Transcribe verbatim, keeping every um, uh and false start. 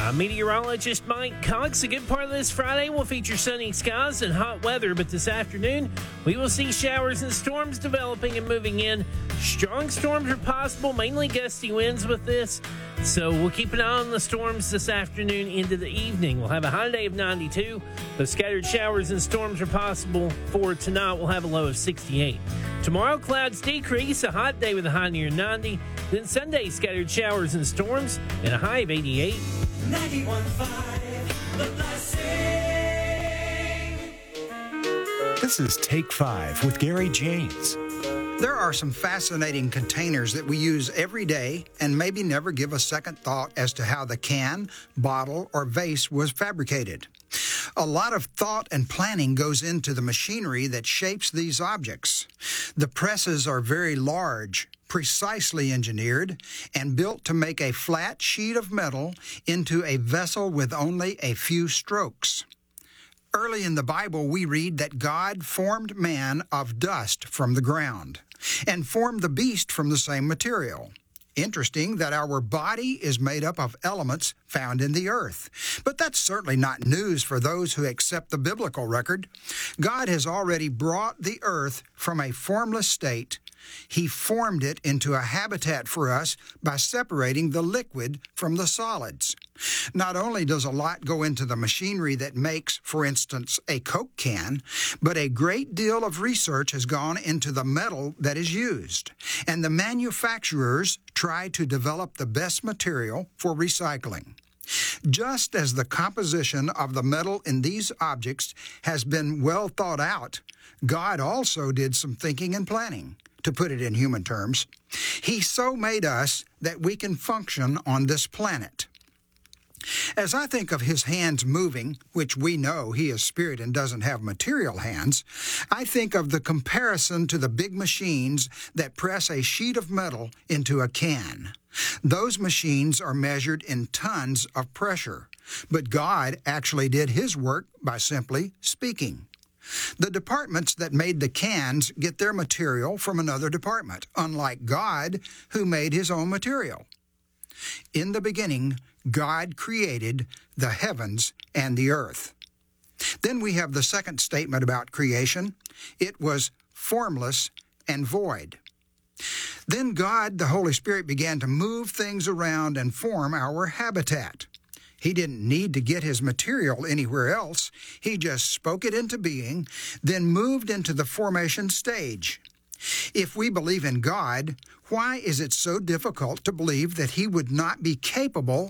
I'm meteorologist Mike Cox. A good part of this Friday will feature sunny skies and hot weather, but this afternoon we will see showers and storms developing and moving in. Strong storms are possible, mainly gusty winds with this, so we'll keep an eye on the storms this afternoon into the evening. We'll have a high day of ninety-two, but scattered showers and storms are possible for tonight. We'll have a low of sixty-eight. Tomorrow, clouds decrease, a hot day with a high near ninety. Then Sunday, scattered showers and storms and a high of eighty-eight. ninety-one point five, The Blessing. This is Take Five with Gary James. There are some fascinating containers that we use every day and maybe never give a second thought as to how the can, bottle, or vase was fabricated. A lot of thought and planning goes into the machinery that shapes these objects. The presses are very large, precisely engineered, and built to make a flat sheet of metal into a vessel with only a few strokes. Early in the Bible, we read that God formed man of dust from the ground and formed the beast from the same material. Interesting that our body is made up of elements found in the earth. But that's certainly not news for those who accept the biblical record. God has already brought the earth from a formless state. He formed it into a habitat for us by separating the liquid from the solids. Not only does a lot go into the machinery that makes, for instance, a Coke can, but a great deal of research has gone into the metal that is used, and the manufacturers try to develop the best material for recycling. Just as the composition of the metal in these objects has been well thought out, God also did some thinking and planning. To put it in human terms, He so made us that we can function on this planet. As I think of His hands moving, which we know He is spirit and doesn't have material hands, I think of the comparison to the big machines that press a sheet of metal into a can. Those machines are measured in tons of pressure, but God actually did His work by simply speaking. The departments that made the cans get their material from another department, unlike God, who made His own material. In the beginning, God created the heavens and the earth. Then we have the second statement about creation. It was formless and void. Then God, the Holy Spirit, began to move things around and form our habitat. He didn't need to get His material anywhere else. He just spoke it into being, then moved into the formation stage. If we believe in God, why is it so difficult to believe that He would not be capable